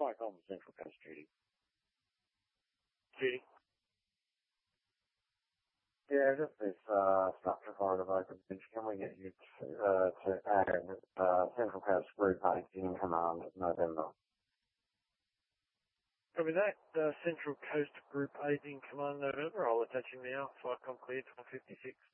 FICOM Central Coast Judy. Judy? Yeah, just this structure part of Open Bridge. Can we get you to add Central Coast Group 8 in command November? Copy that. Central Coast Group 8 in command November. I'll attach him now. FICOM cleared 156.